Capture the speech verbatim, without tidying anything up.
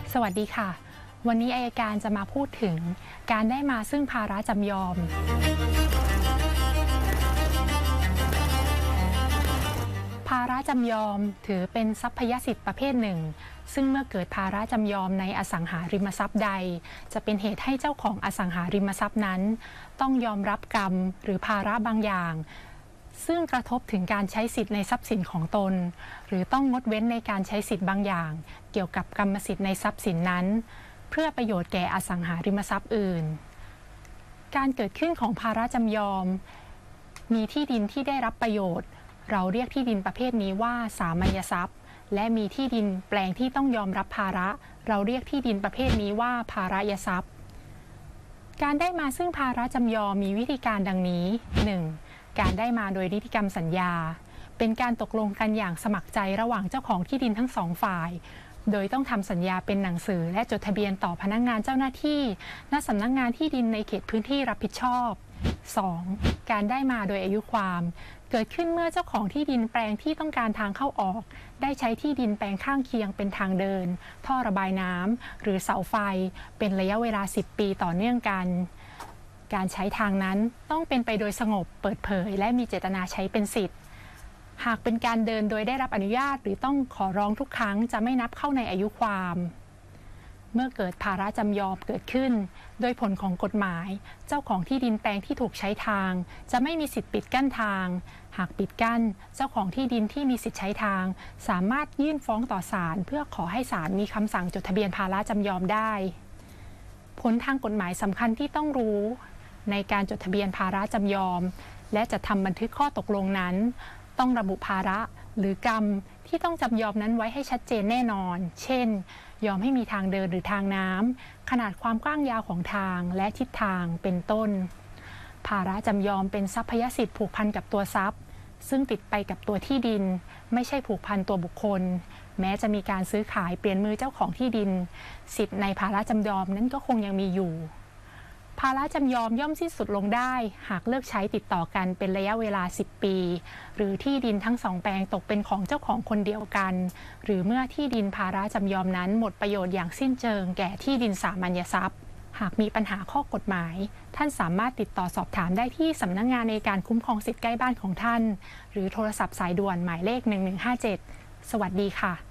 สวัสดีค่ะวันนี้อัยการจะมาพูดถึงการได้มาซึ่งภาระจำยอมภาระจำยอมถือเป็นทรัพยสิทธิ์ประเภทหนึ่งซึ่งเมื่อเกิดภาระจำยอมในอสังหาริมทรัพย์ใดจะเป็นเหตุให้เจ้าของอสังหาริมทรัพย์นั้นต้องยอมรับกรรมหรือภาระบางอย่างซึ่งกระทบถึงการใช้สิทธิ์ในทรัพย์สินของตนหรือต้องงดเว้นในการใช้สิทธิ์บางอย่างเกี่ยวกับกรรมสิทธิ์ในทรัพย์สินนั้นเพื่อประโยชน์แก่อสังหาริมทรัพย์อื่นการเกิดขึ้นของภาระจำยอมมีที่ดินที่ได้รับประโยชน์เราเรียกที่ดินประเภทนี้ว่าสามัญทรัพย์และมีที่ดินแปลงที่ต้องยอมรับภาระเราเรียกที่ดินประเภทนี้ว่าภารยทรัพย์การได้มาซึ่งภาระจำยอมมีวิธีการดังนี้ หนึ่ง. การได้มาโดยนิติกรรมสัญญาเป็นการตกลงกันอย่างสมัครใจระหว่างเจ้าของที่ดินทั้งสองฝ่ายโดยต้องทำสัญญาเป็นหนังสือและจดทะเบียนต่อพนักงานเจ้าหน้าที่ณสำนักงานที่ดินในเขตพื้นที่รับผิดชอบ สอง. การได้มาโดยอายุความเกิดขึ้นเมื่อเจ้าของที่ดินแปลงที่ต้องการทางเข้าออกได้ใช้ที่ดินแปลงข้างเคียงเป็นทางเดินท่อระบายน้ำหรือเสาไฟเป็นระยะเวลาสิบปีต่อเนื่องกันการใช้ทางนั้นต้องเป็นไปโดยสงบเปิดเผยและมีเจตนาใช้เป็นสิทธิ์หากเป็นการเดินโดยได้รับอนุญาตหรือต้องขอร้องทุกครั้งจะไม่นับเข้าในอายุความเมื่อเกิดภาระจำยอมเกิดขึ้นโดยผลของกฎหมายเจ้าของที่ดินแปลงที่ถูกใช้ทางจะไม่มีสิทธิ์ปิดกั้นทางหากปิดกั้นเจ้าของที่ดินที่มีสิทธิ์ใช้ทางสามารถยื่นฟ้องต่อศาลเพื่อขอให้ศาลมีคำสั่งจดทะเบียนภาระจำยอมได้ผลทางกฎหมายสำคัญที่ต้องรู้ในการจดทะเบียนภาระจำยอมและจะทำบันทึกข้อตกลงนั้นต้องระบุภาระหรือกรรมที่ต้องจำยอมนั้นไว้ให้ชัดเจนแน่นอนเช่นยอมให้มีทางเดินหรือทางน้ำขนาดความกว้างยาวของทางและทิศทางเป็นต้นภาระจำยอมเป็นทรัพยสิทธิ์ผูกพันกับตัวทรัพย์ซึ่งติดไปกับตัวที่ดินไม่ใช่ผูกพันตัวบุคคลแม้จะมีการซื้อขายเปลี่ยนมือเจ้าของที่ดินสิทธิ์ในภาระจำยอมนั้นก็คงยังมีอยู่ภาระจำยอมย่อมสิ้นสุดลงได้หากเลิกใช้ติดต่อกันเป็นระยะเวลาสิบปีหรือที่ดินทั้งสองแปลงตกเป็นของเจ้าของคนเดียวกันหรือเมื่อที่ดินภาระจำยอมนั้นหมดประโยชน์อย่างสิ้นเชิงแก่ที่ดินสามัญทรัพย์หากมีปัญหาข้อกฎหมายท่านสามารถติดต่อสอบถามได้ที่สำนักงานในการคุ้มครองสิทธิใกล้บ้านของท่านหรือโทรศัพท์สายด่วนหมายเลขหนึ่งหนึ่งห้าเจ็ดสวัสดีค่ะ